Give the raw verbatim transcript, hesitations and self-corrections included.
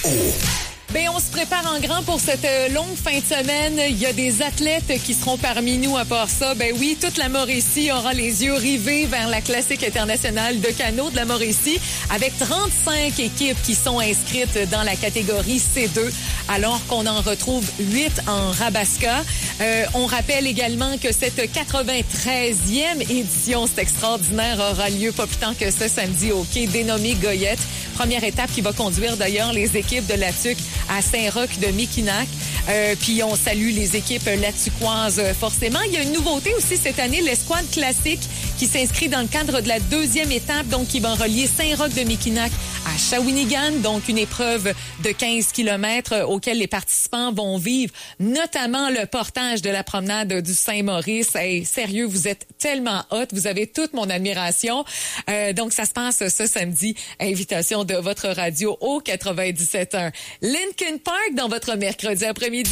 Bien, on se prépare en grand pour cette longue fin de semaine. Il y a des athlètes qui seront parmi nous à part ça. Ben oui, toute la Mauricie aura les yeux rivés vers la classique internationale de canot de la Mauricie avec trente-cinq équipes qui sont inscrites dans la catégorie C deux alors qu'on en retrouve huit en Rabasca. Euh, on rappelle également que cette quatre-vingt-treizième édition, c'est extraordinaire, aura lieu pas plus tard que ce samedi au quai dénommé Goyette. Première étape qui va conduire d'ailleurs les équipes de la Tuque à Saint-Roch de Mekinac. Euh, puis on salue les équipes latuquoises forcément. Il y a une nouveauté aussi cette année, l'escouade classique qui s'inscrit dans le cadre de la deuxième étape, donc qui va relier Saint-Roch de Mekinac à Shawinigan, donc une épreuve de quinze kilomètres auquel les participants vont vivre, notamment le portage de la promenade du Saint-Maurice. Hey, sérieux, vous êtes tellement hot, vous avez toute mon admiration. Euh, donc ça se passe ce samedi, invitation de votre radio au quatre-vingt-dix-sept un. Linkin Park dans votre mercredi après-midi.